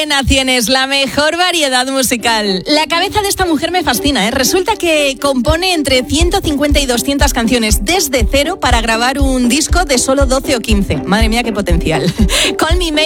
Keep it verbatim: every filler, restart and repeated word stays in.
Naciones, la mejor variedad musical. La cabeza de esta mujer me fascina, ¿eh? Resulta que compone entre ciento cincuenta y doscientas canciones desde cero para grabar un disco de solo doce o quince. Madre mía, qué potencial. Call Me Maybe